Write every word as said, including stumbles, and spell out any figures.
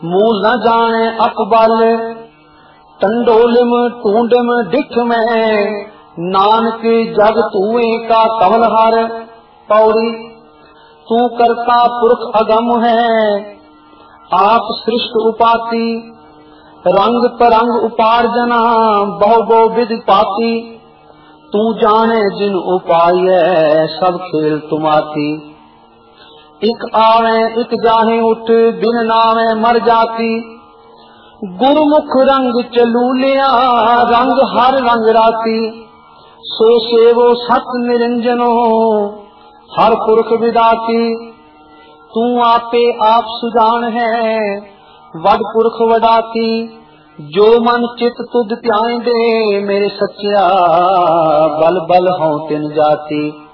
मुँह न जाने अकबल टंडोलिम टूंडम डिठ में नानक जग तूए का कमल हर। पौड़ी तू करता पुरख अगम है आप सृष्ट उपाति रंग परंग उपार्जना बहु बहु विधि पाती। तू जाने जिन उपाय सब खेल तुमाती। इक आवे इक जाहे उठ बिन नावे मर जाती। गुरुमुख रंग चलूलिया रंग हर रंग राती। सो सेवो सत निरंजनो हर पुरख विदाती। तू आपे आप सुजान है वड पुरख वडाती। जो मन चित तुध ध्यान दे मेरे सच्चिया बल बल हों तिन जाती।